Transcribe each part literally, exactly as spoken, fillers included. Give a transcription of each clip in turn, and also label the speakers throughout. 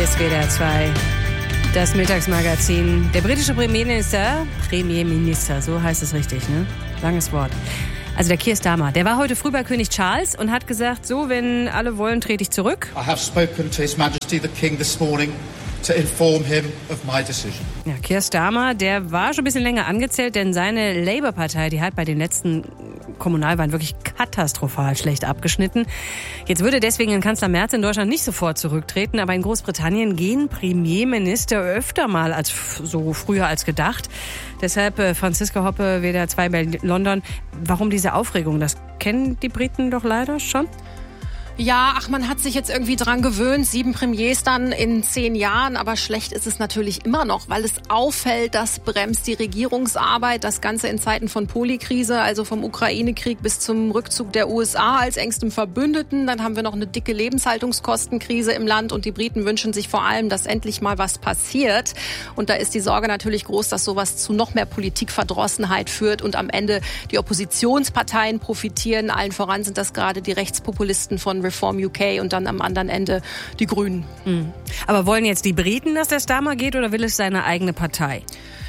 Speaker 1: ist W D R zwei, das Mittagsmagazin. Der britische Premierminister, Premierminister, so heißt es richtig, ne? Langes Wort. Also der Keir Starmer, der war heute früh bei König Charles und hat gesagt, so, wenn alle wollen, trete ich zurück.
Speaker 2: I have spoken to His Majesty the King this morning to inform him of my decision.
Speaker 1: Ja, Keir Starmer, der war schon ein bisschen länger angezählt, denn seine Labour-Partei, die hat bei den letzten Kommunalwahlen wirklich katastrophal schlecht abgeschnitten. Jetzt würde deswegen ein Kanzler Merz in Deutschland nicht sofort zurücktreten, aber in Großbritannien gehen Premierminister öfter mal als so früher als gedacht. Deshalb äh, Franziska Hoppe, W D R zwei bei London. Warum diese Aufregung? Das kennen die Briten doch leider schon.
Speaker 3: Ja, ach, man hat sich jetzt irgendwie dran gewöhnt, sieben Premiers dann in zehn Jahren, aber schlecht ist es natürlich immer noch, weil es auffällt, das bremst die Regierungsarbeit, das Ganze in Zeiten von Polykrise, also vom Ukraine-Krieg bis zum Rückzug der U S A als engstem Verbündeten. Dann haben wir noch eine dicke Lebenshaltungskostenkrise im Land und die Briten wünschen sich vor allem, dass endlich mal was passiert. Und da ist die Sorge natürlich groß, dass sowas zu noch mehr Politikverdrossenheit führt und am Ende die Oppositionsparteien profitieren. Allen voran sind das gerade die Rechtspopulisten von Reform U K und dann am anderen Ende die Grünen.
Speaker 1: Mhm. Aber wollen jetzt die Briten, dass der Starmer geht, oder will es seine eigene Partei?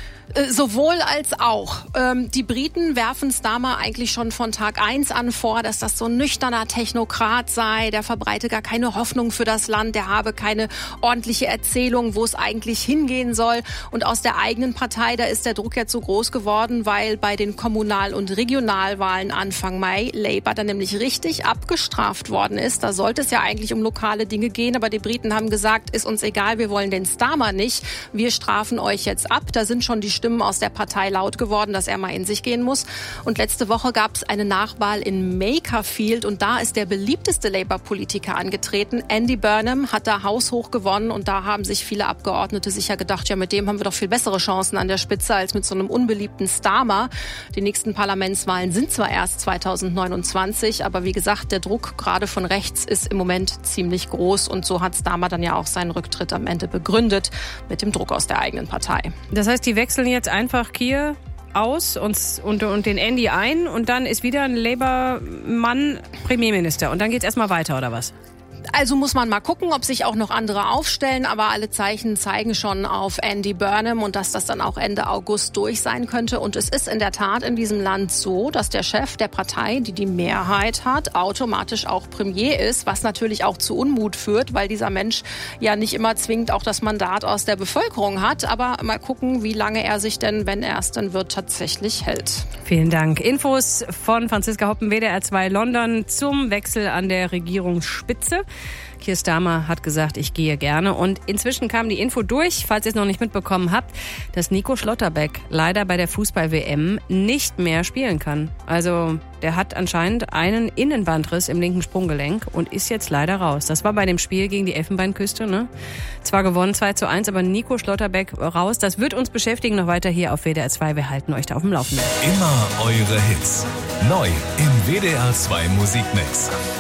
Speaker 3: Sowohl als auch. Ähm, die Briten werfen Starmer eigentlich schon von Tag eins an vor, dass das so ein nüchterner Technokrat sei, der verbreite gar keine Hoffnung für das Land, der habe keine ordentliche Erzählung, wo es eigentlich hingehen soll. Und aus der eigenen Partei, da ist der Druck jetzt so groß geworden, weil bei den Kommunal- und Regionalwahlen Anfang Mai Labour dann nämlich richtig abgestraft worden ist. Da sollte es ja eigentlich um lokale Dinge gehen, aber die Briten haben gesagt, ist uns egal, wir wollen den Starmer nicht. Wir strafen euch jetzt ab. Da sind schon die Stimmen aus der Partei laut geworden, dass er mal in sich gehen muss. Und letzte Woche gab es eine Nachwahl in Makerfield und da ist der beliebteste Labour-Politiker angetreten. Andy Burnham hat da haushoch gewonnen und da haben sich viele Abgeordnete sicher gedacht, ja, mit dem haben wir doch viel bessere Chancen an der Spitze als mit so einem unbeliebten Starmer. Die nächsten Parlamentswahlen sind zwar erst zweitausendneunundzwanzig, aber wie gesagt, der Druck gerade von rechts ist im Moment ziemlich groß und so hat Starmer dann ja auch seinen Rücktritt am Ende begründet mit dem Druck aus der eigenen Partei.
Speaker 1: Das heißt, die wechseln jetzt einfach Keir aus und, und, und den Andy ein und dann ist wieder ein Labour-Mann Premierminister und dann geht's erstmal weiter, oder was?
Speaker 3: Also muss man mal gucken, ob sich auch noch andere aufstellen, aber alle Zeichen zeigen schon auf Andy Burnham und dass das dann auch Ende August durch sein könnte. Und es ist in der Tat in diesem Land so, dass der Chef der Partei, die die Mehrheit hat, automatisch auch Premier ist, was natürlich auch zu Unmut führt, weil dieser Mensch ja nicht immer zwingend auch das Mandat aus der Bevölkerung hat. Aber mal gucken, wie lange er sich denn, wenn er es dann wird, tatsächlich hält.
Speaker 1: Vielen Dank. Infos von Franziska Hoppen, W D R zwei London zum Wechsel an der Regierungsspitze. Keir Starmer hat gesagt, ich gehe gerne. Und inzwischen kam die Info durch, falls ihr es noch nicht mitbekommen habt, dass Nico Schlotterbeck leider bei der Fußball-W M nicht mehr spielen kann. Also der hat anscheinend einen Innenbandriss im linken Sprunggelenk und ist jetzt leider raus. Das war bei dem Spiel gegen die Elfenbeinküste, ne? Zwar gewonnen zwei zu eins, aber Nico Schlotterbeck raus. Das wird uns beschäftigen noch weiter hier auf W D R zwei. Wir halten euch da auf dem Laufenden.
Speaker 4: Immer eure Hits. Neu im W D R zwei Musikmix.